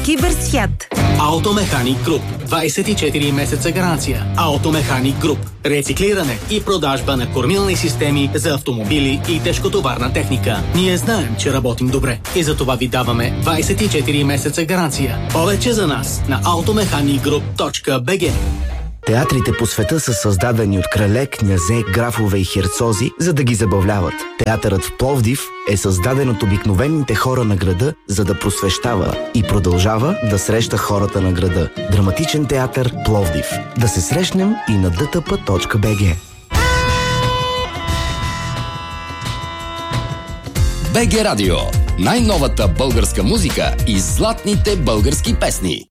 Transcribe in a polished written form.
Киберсвят. Автомеханик Груп. 24 месеца гаранция. Автомеханик Груп. Рециклиране и продажба на кормилни системи за автомобили и тежкотоварна техника. Ние знаем, че работим добре и за това ви даваме 24 месеца гаранция. Повече за нас на automechanicgroup.bg. Театрите по света са създадени от крале, князе, графове и херцози, за да ги забавляват. Театърът в Пловдив е създаден от обикновените хора на града, за да просвещава и продължава да среща хората на града. Драматичен театър Пловдив. Да се срещнем и на dtp.bg. БГ Радио. Най-новата българска музика и златните български песни.